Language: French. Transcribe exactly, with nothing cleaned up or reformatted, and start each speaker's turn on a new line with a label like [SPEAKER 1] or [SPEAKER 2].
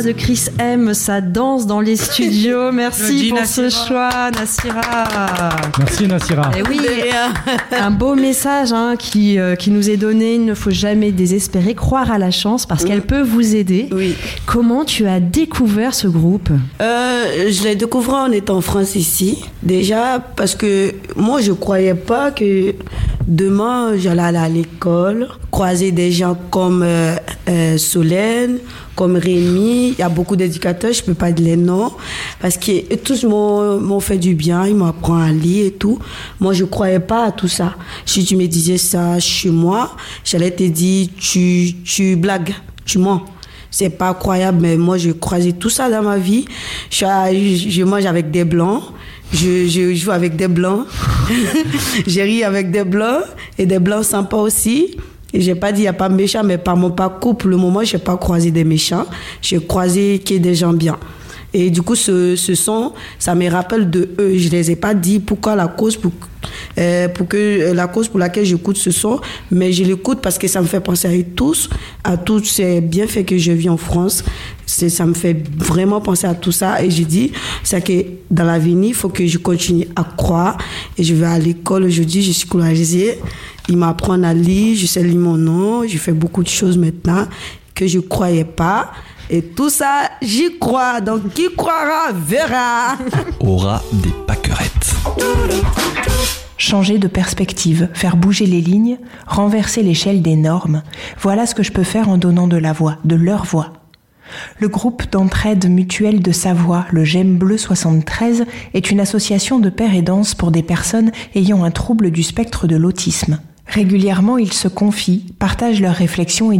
[SPEAKER 1] de Chris M, ça danse dans les studios. Merci pour Nassira. Ce choix, Nassira.
[SPEAKER 2] Merci, Nassira.
[SPEAKER 1] Et oui, un beau message hein, qui, euh, qui nous est donné. Il ne faut jamais désespérer, croire à la chance parce oui. qu'elle peut vous aider.
[SPEAKER 3] Oui.
[SPEAKER 1] Comment tu as découvert ce groupe ?
[SPEAKER 3] euh, Je l'ai découvert en étant en France ici. Déjà parce que moi, je ne croyais pas que demain, j'allais aller à l'école, croiser des gens comme euh, euh, Solène, comme Rémi. Il y a beaucoup d'éducateurs, je ne peux pas dire les noms, parce que tous m'ont, m'ont fait du bien, ils m'apprennent à lire et tout. Moi, je ne croyais pas à tout ça. Si tu me disais ça chez moi, j'allais te dire, tu, tu blagues, tu mens. C'est pas croyable, mais moi, je croisais tout ça dans ma vie. Je, je, je mange avec des blancs. Je, je joue avec des blancs. Je ris avec des blancs et des blancs sympas aussi. Et j'ai pas dit il n'y a pas de méchants, mais par mon parcours, pour le moment, je n'ai pas croisé des méchants. J'ai croisé qu'il y ait des gens bien. Et du coup, ce, ce son, ça me rappelle de eux. Je ne les ai pas dit pourquoi la cause, pour, euh, pour que, la cause pour laquelle j'écoute ce son, mais je l'écoute parce que ça me fait penser à eux tous, à tous ces bienfaits que je vis en France. C'est, ça me fait vraiment penser à tout ça. Et j'ai dit, c'est que dans l'avenir, il faut que je continue à croire. Et je vais à l'école aujourd'hui, je suis scolarisée. Ils m'apprennent à lire, je sais lire mon nom, je fais beaucoup de choses maintenant que je ne croyais pas. Et tout ça, j'y crois. Donc, qui croira, verra.
[SPEAKER 4] Aura des pâquerettes.
[SPEAKER 5] Changer de perspective, faire bouger les lignes, renverser l'échelle des normes. Voilà ce que je peux faire en donnant de la voix, de leur voix. Le groupe d'entraide mutuelle de Savoie, le Gemme Bleu soixante-treize, est une association de père et danse pour des personnes ayant un trouble du spectre de l'autisme. Régulièrement, ils se confient, partagent leurs réflexions et